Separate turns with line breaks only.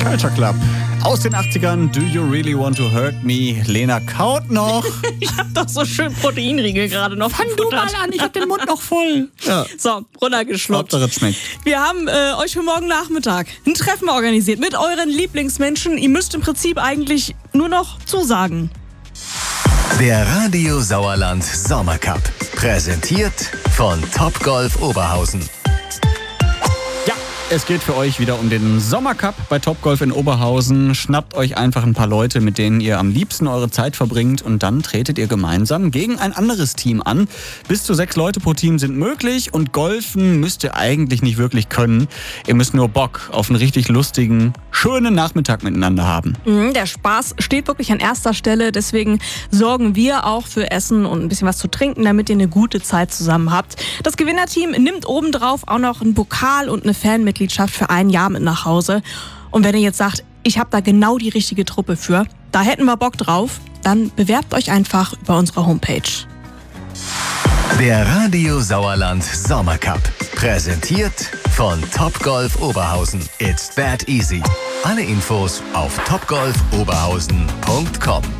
Culture Club. Aus den 80ern, Do You Really Want to Hurt Me? Lena kaut noch.
Ich hab doch so schön Proteinriegel gerade noch.
Fang du mal an, ich hab den Mund noch voll. Ja.
So, runtergeschluckt.
Hauptsache es schmeckt.
Wir haben euch für morgen Nachmittag ein Treffen organisiert mit euren Lieblingsmenschen. Ihr müsst im Prinzip eigentlich nur noch zusagen.
Der Radio Sauerland Sommercup. Präsentiert von Topgolf Oberhausen.
Ja, es geht für euch wieder um den Sommercup bei Topgolf in Oberhausen. Schnappt euch einfach ein paar Leute, mit denen ihr am liebsten eure Zeit verbringt und dann tretet ihr gemeinsam gegen ein anderes Team an. Bis zu 6 Leute pro Team sind möglich und golfen müsst ihr eigentlich nicht wirklich können. Ihr müsst nur Bock auf einen richtig lustigen, schönen Nachmittag miteinander haben.
Der Spaß steht wirklich an erster Stelle, deswegen sorgen wir auch für Essen und ein bisschen was zu trinken, damit ihr eine gute Zeit zusammen habt. Das Gewinnerteam nimmt obendrauf auch noch einen Pokal und eine Fanmitgliedschaft für ein Jahr mit nach Hause. Und wenn ihr jetzt sagt, ich habe da genau die richtige Truppe für, da hätten wir Bock drauf, dann bewerbt euch einfach über unsere Homepage.
Der Radio Sauerland Sommercup. Präsentiert von Topgolf Oberhausen. It's that easy. Alle Infos auf topgolfoberhausen.com.